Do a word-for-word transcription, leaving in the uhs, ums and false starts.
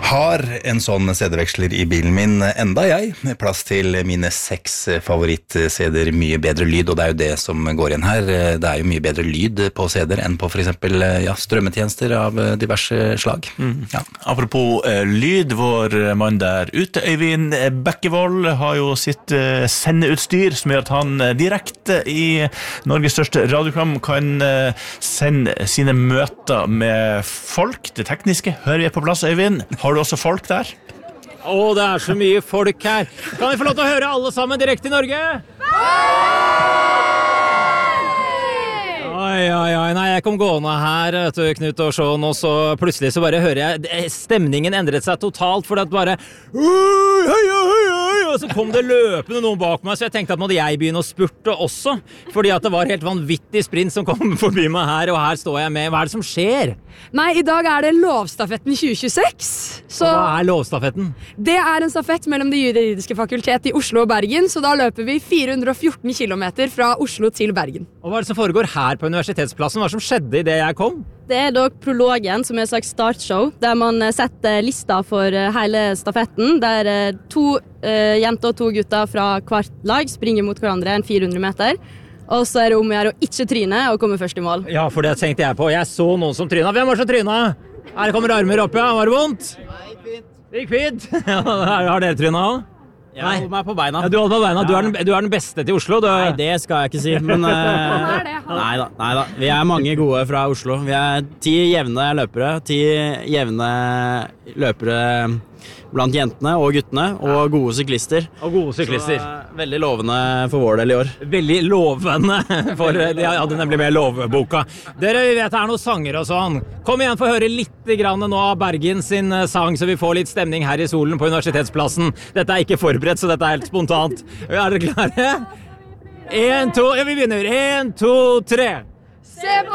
Har en sånn C D-veksler i bilen min enda jeg, med plass til mine seks favoritt-C D-er, mye bedre lyd, og det er jo det som går igjen her. Det er jo mye bedre lyd på C D-er enn på for eksempel ja, strømmetjenester av diverse slag. Mm. Ja. Apropos eh, lyd, vår mann der ute, Øyvind Bekkevold, har jo sitt eh, sendeutstyr som gjør at han eh, direkte i Norges største radioprogram kan eh, sende sine møter med folk. Det tekniske hører vi på plass, Øyvind. Har du også folk der? Åh, det er så mye folk her. Kan vi få lov til å høre alle sammen direkte i Norge? Oi, oi, oi, nei, jeg kom gående her, vet du, Knut og Sean, og så plutselig så bare hører jeg, stemningen endret seg totalt, for det bare, hei, hei, hei, og så kom det løpende noen bak meg, så jeg tenkte at måtte jeg begynne å spurte også, fordi at det var helt vanvittig sprint som kom forbi meg her, og her står jeg med. Hva er det som skjer? Nei, i dag er det lovstafetten tjue tjueseks. Så hva er lovstafetten? Det er en stafett mellom det juridiske fakultet i Oslo og Bergen, så da løper vi fire hundre og fjorten kilometer fra Oslo til Bergen. Og hva er det som foregår her på universitetsplassen? Hva som skjedde i det jeg kom? Det er da prologen, som er et slags startshow, der man setter lista for hele stafetten, der to uh, jenter og to gutter fra hvert lag springer mot hverandre en fire hundre meter. Og så er det om å gjøre å ikke tryne og komme først i mål. Ja, for det tenkte jeg på. Jeg så noen som tryna. Hvem var som tryna? Her kommer armer opp, ja. Var det vondt? Nei, gikk fint. Det gikk fint? Har dere tryna også? Jeg holder meg på beina. Ja, du holder på beina. Du er, den, du er den beste til Oslo. Du... Nei, det skal jeg ikke si, men... Uh, nei da, nei da. Vi er mange gode fra Oslo. Vi er ti jevne løpere, ti jevne løpere blant jentene og guttene, og gode syklister. Og gode syklister. Så, uh, veldig lovende for vår del i år. Veldig lovende, for de hadde nemlig med lovboka. Dere, vi vet det er noen sanger og sånn. Kom igjen, få høre litt grann nå av Bergen sin sang, så vi får litt stemning her i solen på universitetsplassen. Dette er ikke forberedt, så dette er helt spontant. Er dere klare? En, to, ja, vi begynner. En, to, tre. Se på